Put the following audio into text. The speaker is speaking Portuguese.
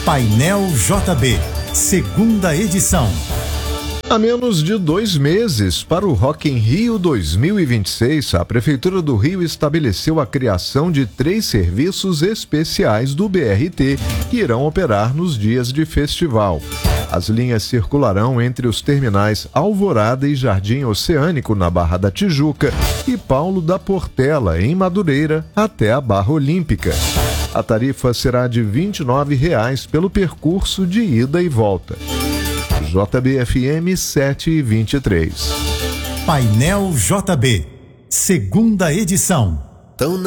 Painel JB, segunda edição. Há menos de 2 meses para o Rock in Rio 2026, a Prefeitura do Rio estabeleceu a criação de 3 serviços especiais do BRT que irão operar nos dias de festival. As linhas circularão entre os terminais Alvorada e Jardim Oceânico, na Barra da Tijuca, e Paulo da Portela, em Madureira, até a Barra Olímpica. A tarifa será de R$ 29,00 pelo percurso de ida e volta. JBFM 7:23. Painel JB, segunda edição.